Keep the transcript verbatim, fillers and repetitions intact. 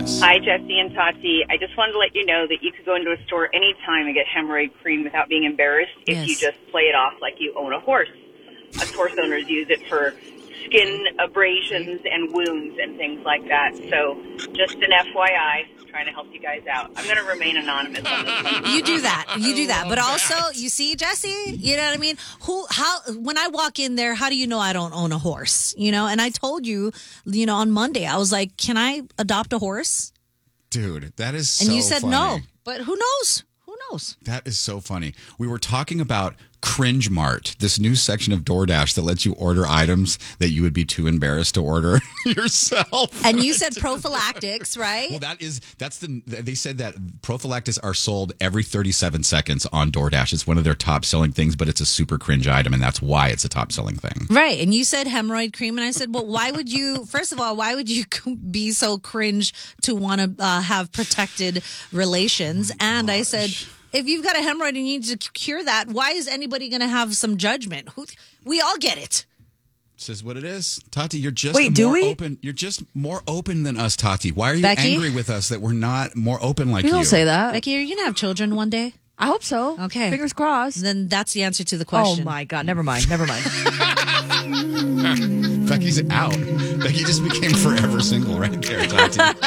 Yes. Hi, Jesse and Tati. I just wanted to let you know that you could go into a store anytime and get hemorrhoid cream without being embarrassed if Yes. you just play it off like you own a horse. Us horse owners use it for skin abrasions and wounds and things like that. So just an F Y I, trying to help you guys out. I'm going to remain anonymous on this one. You do that. You do that. But that. also, you see, Jesse, you know what I mean? Who, how, when I walk in there, how do you know I don't own a horse? You know, and I told you, you know, on Monday, I was like, can I adopt a horse? Dude, that is so And you said funny. no. But who knows? Who knows? That is so funny. We were talking about Cringe Mart, this new section of DoorDash that lets you order items that you would be too embarrassed to order yourself. And you said prophylactics, right? Well, that is, that's the, they said that prophylactics are sold every thirty-seven seconds on DoorDash. It's one of their top selling things, but it's a super cringe item, and that's why it's a top selling thing. Right. And you said hemorrhoid cream. And I said, well, why would you, first of all, why would you be so cringe to want to uh, have protected relations? And I said, if you've got a hemorrhoid and you need to cure that, why is anybody going to have some judgment? Who, we all get it. This is what it is. Tati, you're just Wait, do more we? open. You're just more open than us, Tati. Why are you Becky? angry with us that we're not more open like We you? don't say that. Becky, are you going to have children one day? I hope so. Okay. Fingers crossed. Then that's the answer to the Oh, question. my God. Never mind. Never mind. Becky's out. Becky just became forever single right there, Tati.